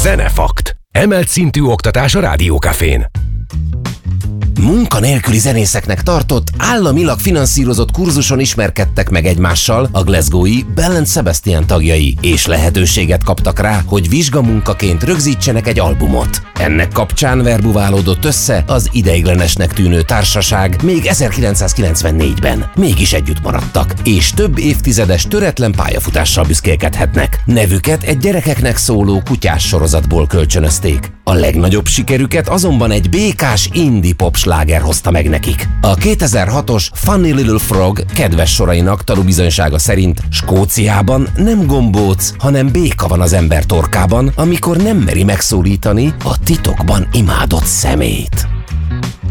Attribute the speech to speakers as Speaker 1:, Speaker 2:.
Speaker 1: Zenefakt. Emelt szintű oktatás a Rádiókafén.
Speaker 2: Munkanélküli zenészeknek tartott, államilag finanszírozott kurzuson ismerkedtek meg egymással a glasgowi Bell & Sebastian tagjai, és lehetőséget kaptak rá, hogy vizsgamunkaként rögzítsenek egy albumot. Ennek kapcsán verbuválódott össze az ideiglenesnek tűnő társaság még 1994-ben. Mégis együtt maradtak, és több évtizedes töretlen pályafutással büszkélkedhetnek. Nevüket egy gyerekeknek szóló kutyás sorozatból kölcsönözték. A legnagyobb sikerüket azonban egy békás indie pop sláger hozta meg nekik. A 2006-os Funny Little Frog kedves sorainak tanúbizonysága szerint Skóciában nem gombóc, hanem béka van az ember torkában, amikor nem meri megszólítani a titokban imádott szemét.